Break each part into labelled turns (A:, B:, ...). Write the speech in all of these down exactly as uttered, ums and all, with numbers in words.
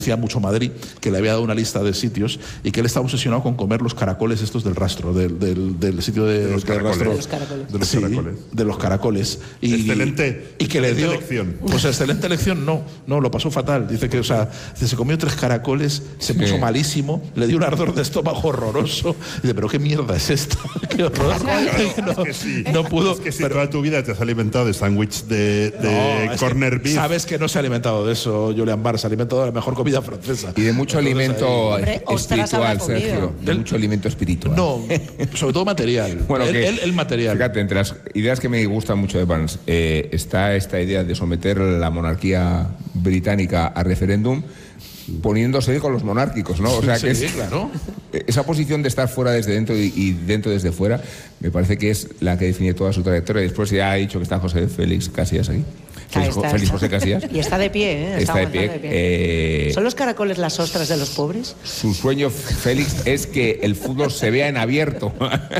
A: decía mucho Madrid, que le había dado una lista de sitios y que él estaba obsesionado con comer los caracoles estos del rastro, del, del, del sitio de,
B: de los caracoles.
A: rastro,
B: De los caracoles.
A: De los, sí, caracoles. De los caracoles. Y,
B: excelente.
A: Y que
B: excelente
A: le dio.
B: Lección.
A: Pues excelente lección, no, no, lo pasó fatal. Dice que, o sea, se comió tres caracoles, se puso sí. malísimo, le dio un ardor de estómago horroroso. Dice, pero qué mierda es esto, qué horror.
B: Claro,
A: no,
B: es que sí.
A: no pudo.
B: Es que si
A: pero,
B: toda tu vida te has alimentado de sándwich de, de
A: no,
B: corner beef.
A: Sabes que no se ha alimentado de eso, Julián Barr, se ha alimentado de la mejor comida francesa.
C: Y de mucho Entonces, alimento
D: Hombre,
C: espiritual, Sergio. De mucho alimento espiritual.
A: No, sobre todo material.
C: Bueno,
A: el,
C: que,
A: el, el material.
C: Fíjate, entre las ideas que me gustan mucho de Barnes eh, está esta idea de someter la monarquía británica a referéndum poniéndose con los monárquicos, ¿no? O sea, que
A: sí,
C: es,
A: claro.
C: Esa posición de estar fuera desde dentro y, y dentro desde fuera me parece que es la que define toda su trayectoria. Después ya ha dicho que está José Félix Casillas aquí. Félix,
D: está,
C: Félix
D: está.
C: José Casillas.
D: Y está de pie, ¿eh?
C: Está, está de pie.
D: de pie.
C: Eh,
D: ¿Son los caracoles las ostras de los pobres?
C: Su sueño, Félix, es que el fútbol se vea en abierto.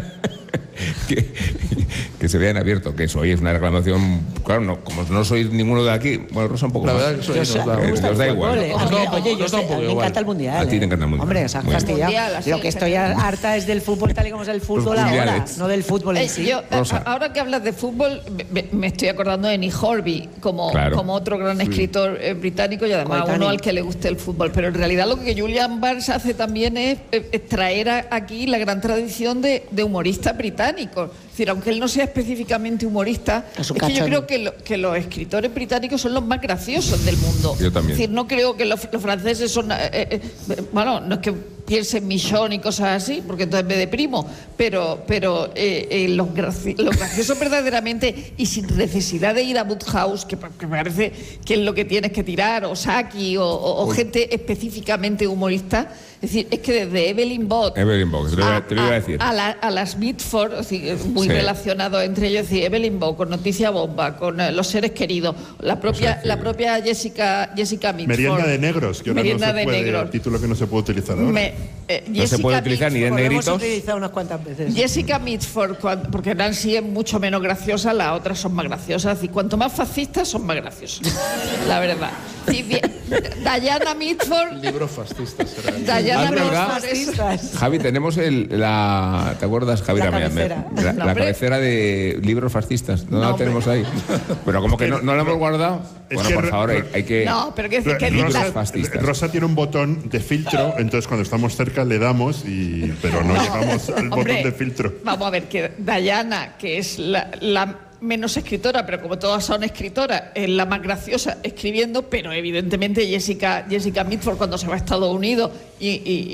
C: que, que se vea en abierto, que eso hoy es una reclamación. Claro, no, como no sois ninguno de aquí, bueno, Rosa un poco
A: la
C: más.
A: verdad que soy, nos, da,
C: eh, nos da igual.
D: Oye, oye, yo sé, a mí me encanta el mundial.
C: A ti te encanta el mundial.
D: Hombre, o sea, fastidiado. Lo que estoy harta es del fútbol tal y como es el fútbol ahora, no del fútbol en sí.
E: Yo, ahora que hablas de fútbol, me, me estoy acordando de Nick Hornby como,
C: claro.
E: como otro gran escritor eh, británico y además uno al que le guste el fútbol. Pero en realidad lo que Julian Barnes hace también es, es traer a, aquí la gran tradición de, de humoristas británicos. Es decir, aunque él no sea específicamente humorista, es, es que yo creo que, lo, que los escritores británicos son los más graciosos del mundo.
C: Yo también.
E: Es decir, no creo que los, los franceses son... Eh, eh, bueno, no es que piense en Michon y cosas así, porque entonces me deprimo, pero, pero eh, eh, los, graci los graciosos verdaderamente y sin necesidad de ir a Woodhouse, que, que me parece que es lo que tienes que tirar, o Saki, o, o, o gente específicamente humorista. Es decir, es que desde Evelyn Bott
C: Evelyn Bott, te lo, a, te lo iba a decir.
E: A, a, la, a las Mitford, es decir, muy sí. relacionado entre ellos, es decir, Evelyn Bott con Noticia Bomba, con uh, Los Seres Queridos, la propia, o sea, la propia Jessica, Jessica Mitford.
B: Merienda de negros, que ahora
E: Merienda
B: no se
E: de
B: puede,
E: negros.
B: el título que no se puede utilizar ahora.
E: Me, eh,
C: no se puede utilizar
E: Mitford,
C: ni de negritos.
D: Hemos utilizado unas cuantas veces.
E: Jessica Mitford, cuando, porque Nancy es mucho menos graciosa, las otras son más graciosas. Y cuanto más fascistas, son más graciosos. La verdad. Y bien, Diana Mitford.
A: Libros fascistas.
E: Diana
C: Mitford. Javi, tenemos el, la. ¿Te acuerdas, Javi?
D: La
C: La,
D: cabecera,
C: la, la, la cabecera de libros fascistas. No, no la tenemos ahí. Pero como que no, no la hemos guardado. Bueno, por favor, hay, hay que.
E: No, pero que, que
B: Rosa, Rosa tiene un botón de filtro, entonces cuando estamos cerca le damos, y pero no, no llegamos al
E: hombre,
B: botón de filtro.
E: Vamos a ver, que Diana, que es la, la menos escritora, pero como todas son escritoras, es la más graciosa escribiendo, pero evidentemente Jessica, Jessica Mitford cuando se va a Estados Unidos y,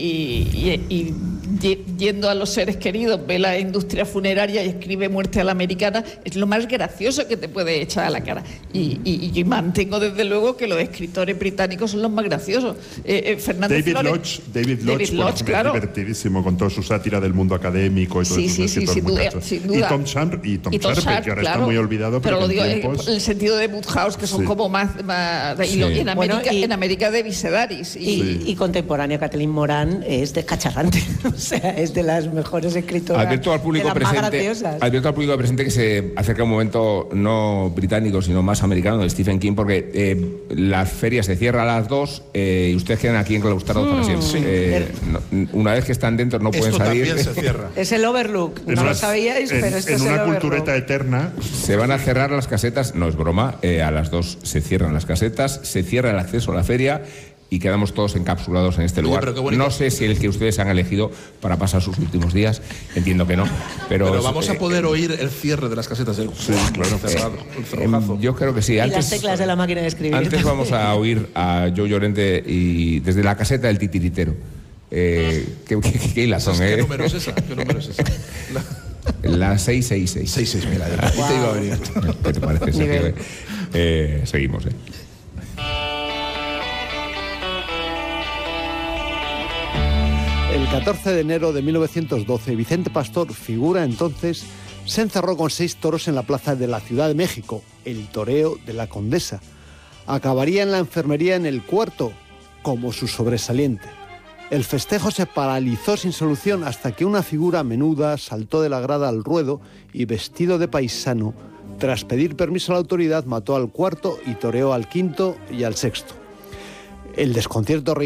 E: y, y, y, y yendo a Los Seres Queridos, ve la industria funeraria y escribe Muerte a la Americana, es lo más gracioso que te puede echar a la cara. Y, y, y mantengo desde luego que los escritores británicos son los más graciosos. Eh, eh, Fernández
B: David
E: Flores,
B: Lodge, David Lodge,
E: David Lodge, claro.
B: divertidísimo con toda su sátira del mundo académico y todo
E: sí,
B: eso.
E: Sí, sí, sin duda, sin duda.
B: Y Tom Sharp, y Tom,
E: y Tom
B: Sharp,
E: Sharp
B: que ahora
E: claro.
B: está muy olvidado, pero,
E: pero lo digo
B: tiempos...
E: en el sentido de Woodhouse, que son
B: sí.
E: como más, más
C: sí.
E: y lo, en, América,
D: bueno, y,
E: en América de Visedaris y,
D: y,
B: sí.
D: y contemporánea Kathleen Moran es descacharrante. O sea, es de las mejores escritoras,
C: advierto al público
D: de las
C: presente,
D: más graciosas.
C: Advierto al público presente que se acerca un momento no británico sino más americano de Stephen King, porque eh, la feria se cierra a las dos eh, y ustedes quedan aquí enclaustrados mm, para siempre.
D: Sí.
C: Eh, no, una vez que están dentro no pueden
A: Esto
C: salir.
A: También se cierra.
D: Es el Overlook, no lo sabíais,
B: en,
D: pero esto
B: en
D: es el
B: una
D: Overlook.
B: cultureta eterna.
C: Se van a cerrar las casetas, no es broma, eh, a las dos se cierran las casetas, se cierra el acceso a la feria y quedamos todos encapsulados en este lugar.
A: Oye,
C: no sé si el que ustedes han elegido para pasar sus últimos días, entiendo que no. Pero,
A: pero vamos
C: eh,
A: a poder oír el cierre de las casetas. El,
B: sí, claro.
A: Cerrado, el
C: eh, yo creo que sí. Antes,
D: y las teclas de la máquina de escribir.
C: Antes vamos a oír a Joe Llorente y desde la caseta del titiritero. Eh, ¿Qué, qué, qué, qué hilas son,
A: ¿Qué
C: eh?
A: número es esa? ¿Qué número es esa? La...
C: La seis seis seis.
A: seis seis, mira, ahí wow. te iba a venir.
C: ¿Qué te parece, Sergio? Eh, seguimos, ¿eh?
F: El catorce de enero de mil novecientos doce, Vicente Pastor, figura entonces, se encerró con seis toros en la plaza de la Ciudad de México, el toreo de la Condesa. Acabaría en la enfermería en el cuarto, como su sobresaliente. El festejo se paralizó sin solución hasta que una figura menuda saltó de la grada al ruedo y, vestido de paisano, tras pedir permiso a la autoridad, mató al cuarto y toreó al quinto y al sexto. El desconcierto